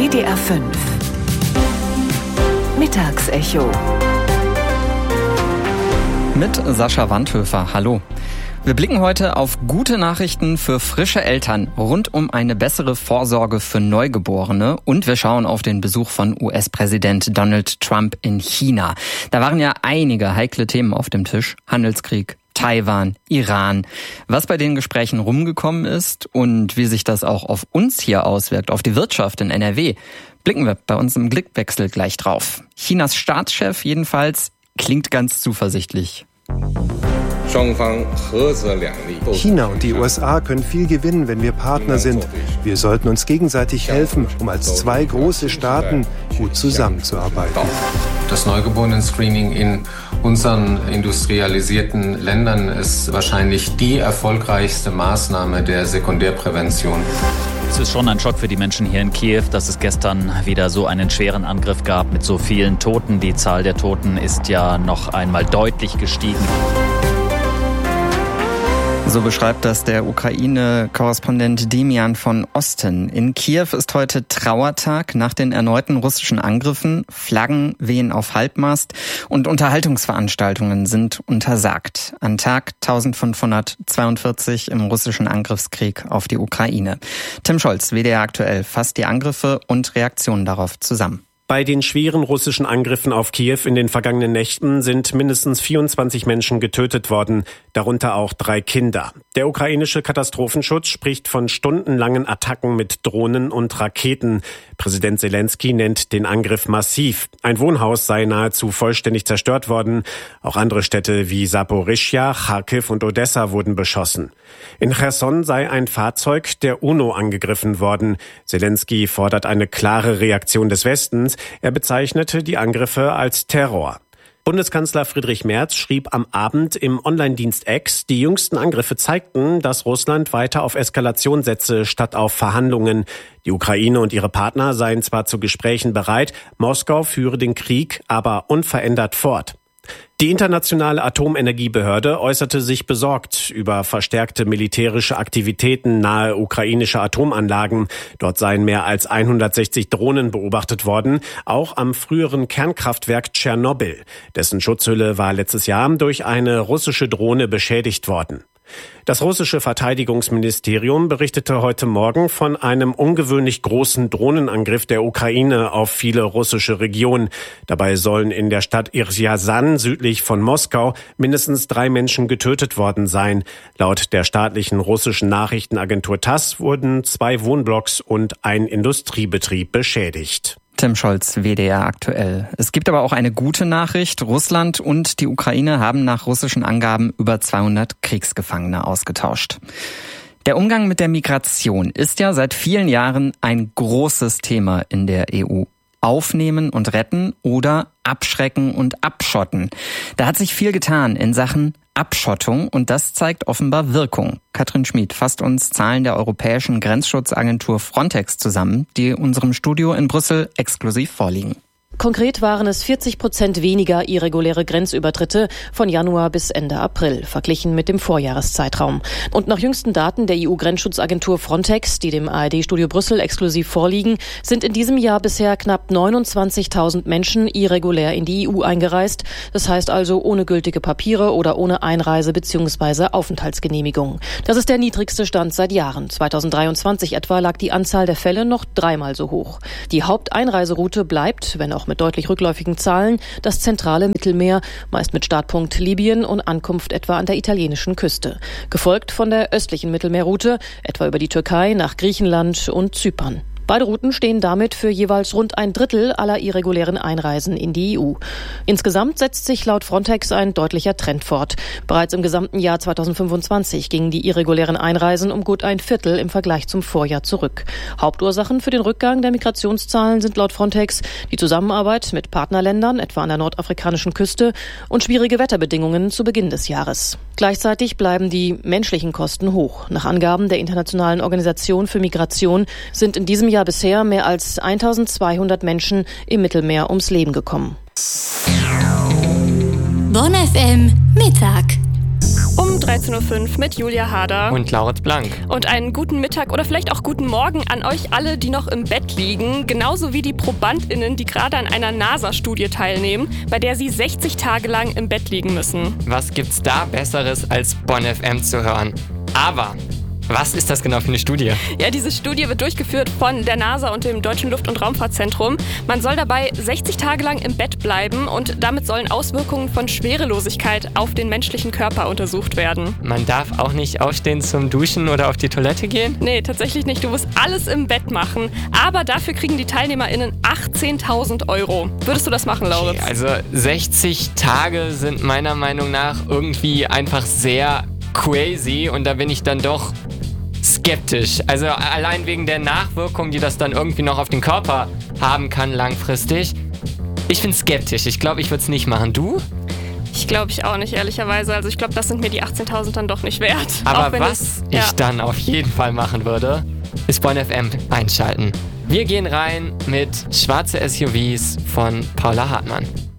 WDR 5 Mittagsecho mit Sascha Wandhöfer. Hallo. Wir blicken heute auf gute Nachrichten für frische Eltern rund um eine bessere Vorsorge für Neugeborene und wir schauen auf den Besuch von US-Präsident Donald Trump in China. Da waren ja einige heikle Themen auf dem Tisch. Handelskrieg, Taiwan, Iran. Was bei den Gesprächen rumgekommen ist und wie sich das auch auf uns hier auswirkt, auf die Wirtschaft in NRW, blicken wir bei uns im Blickwechsel gleich drauf. Chinas Staatschef jedenfalls klingt ganz zuversichtlich. China und die USA können viel gewinnen, wenn wir Partner sind. Wir sollten uns gegenseitig helfen, um als zwei große Staaten gut zusammenzuarbeiten. Das Neugeborenen-Screening in unseren industrialisierten Ländern ist wahrscheinlich die erfolgreichste Maßnahme der Sekundärprävention. Es ist schon ein Schock für die Menschen hier in Kiew, dass es gestern wieder so einen schweren Angriff gab mit so vielen Toten. Die Zahl der Toten ist ja noch einmal deutlich gestiegen. So beschreibt das der Ukraine-Korrespondent Demian von Osten. In Kiew ist heute Trauertag nach den erneuten russischen Angriffen. Flaggen wehen auf Halbmast und Unterhaltungsveranstaltungen sind untersagt. An Tag 1542 im russischen Angriffskrieg auf die Ukraine. Tim Scholz, WDR aktuell, fasst die Angriffe und Reaktionen darauf zusammen. Bei den schweren russischen Angriffen auf Kiew in den vergangenen Nächten sind mindestens 24 Menschen getötet worden, darunter auch 3 Kinder. Der ukrainische Katastrophenschutz spricht von stundenlangen Attacken mit Drohnen und Raketen. Präsident Zelensky nennt den Angriff massiv. Ein Wohnhaus sei nahezu vollständig zerstört worden. Auch andere Städte wie Saporischschja, Charkiw und Odessa wurden beschossen. In Cherson sei ein Fahrzeug der UNO angegriffen worden. Zelensky fordert eine klare Reaktion des Westens. Er bezeichnete die Angriffe als Terror. Bundeskanzler Friedrich Merz schrieb am Abend im Online-Dienst X, die jüngsten Angriffe zeigten, dass Russland weiter auf Eskalation setze, statt auf Verhandlungen. Die Ukraine und ihre Partner seien zwar zu Gesprächen bereit, Moskau führe den Krieg aber unverändert fort. Die Internationale Atomenergiebehörde äußerte sich besorgt über verstärkte militärische Aktivitäten nahe ukrainischer Atomanlagen. Dort seien mehr als 160 Drohnen beobachtet worden, auch am früheren Kernkraftwerk Tschernobyl. Dessen Schutzhülle war letztes Jahr durch eine russische Drohne beschädigt worden. Das russische Verteidigungsministerium berichtete heute Morgen von einem ungewöhnlich großen Drohnenangriff der Ukraine auf viele russische Regionen. Dabei sollen in der Stadt Ryazan südlich von Moskau mindestens 3 Menschen getötet worden sein. Laut der staatlichen russischen Nachrichtenagentur TASS wurden 2 Wohnblocks und ein Industriebetrieb beschädigt. Tim Scholz, WDR aktuell. Es gibt aber auch eine gute Nachricht. Russland und die Ukraine haben nach russischen Angaben über 200 Kriegsgefangene ausgetauscht. Der Umgang mit der Migration ist ja seit vielen Jahren ein großes Thema in der EU. Aufnehmen und retten oder abschrecken und abschotten. Da hat sich viel getan in Sachen Abschottung und das zeigt offenbar Wirkung. Katrin Schmid fasst uns Zahlen der europäischen Grenzschutzagentur Frontex zusammen, die unserem Studio in Brüssel exklusiv vorliegen. Konkret waren es 40% weniger irreguläre Grenzübertritte von Januar bis Ende April, verglichen mit dem Vorjahreszeitraum. Und nach jüngsten Daten der EU-Grenzschutzagentur Frontex, die dem ARD-Studio Brüssel exklusiv vorliegen, sind in diesem Jahr bisher knapp 29.000 Menschen irregulär in die EU eingereist. Das heißt also ohne gültige Papiere oder ohne Einreise- bzw. Aufenthaltsgenehmigung. Das ist der niedrigste Stand seit Jahren. 2023 etwa lag die Anzahl der Fälle noch 3-mal so hoch. Die Haupteinreiseroute bleibt, wenn auch mit deutlich rückläufigen Zahlen, das zentrale Mittelmeer, meist mit Startpunkt Libyen und Ankunft etwa an der italienischen Küste. Gefolgt von der östlichen Mittelmeerroute, etwa über die Türkei nach Griechenland und Zypern. Beide Routen stehen damit für jeweils rund 1/3 aller irregulären Einreisen in die EU. Insgesamt setzt sich laut Frontex ein deutlicher Trend fort. Bereits im gesamten Jahr 2025 gingen die irregulären Einreisen um gut 1/4 im Vergleich zum Vorjahr zurück. Hauptursachen für den Rückgang der Migrationszahlen sind laut Frontex die Zusammenarbeit mit Partnerländern, etwa an der nordafrikanischen Küste, und schwierige Wetterbedingungen zu Beginn des Jahres. Gleichzeitig bleiben die menschlichen Kosten hoch. Nach Angaben der Internationalen Organisation für Migration sind in diesem Jahr bisher mehr als 1200 Menschen im Mittelmeer ums Leben gekommen. Bonn FM Mittag. Um 13.05 Uhr mit Julia Hader und Lauritz Blank. Und einen guten Mittag oder vielleicht auch guten Morgen an euch alle, die noch im Bett liegen. Genauso wie die ProbandInnen, die gerade an einer NASA-Studie teilnehmen, bei der sie 60 Tage lang im Bett liegen müssen. Was gibt's da Besseres als Bonn FM zu hören? Aber was ist das genau für eine Studie? Ja, diese Studie wird durchgeführt von der NASA und dem Deutschen Luft- und Raumfahrtzentrum. Man soll dabei 60 Tage lang im Bett bleiben und damit sollen Auswirkungen von Schwerelosigkeit auf den menschlichen Körper untersucht werden. Man darf auch nicht aufstehen zum Duschen oder auf die Toilette gehen? Nee, tatsächlich nicht. Du musst alles im Bett machen. Aber dafür kriegen die TeilnehmerInnen 18.000 €. Würdest du das machen, Lauritz? Okay, also 60 Tage sind meiner Meinung nach irgendwie einfach sehr crazy und da bin ich dann doch skeptisch. Also allein wegen der Nachwirkung, die das dann irgendwie noch auf den Körper haben kann langfristig. Ich bin skeptisch. Ich glaube, ich würde es nicht machen. Du? Ich glaube ich auch nicht, ehrlicherweise. Also ich glaube, das sind mir die 18.000 dann doch nicht wert. Aber was ich dann auf jeden Fall machen würde, ist Bonn FM einschalten. Wir gehen rein mit Schwarze SUVs von Paula Hartmann.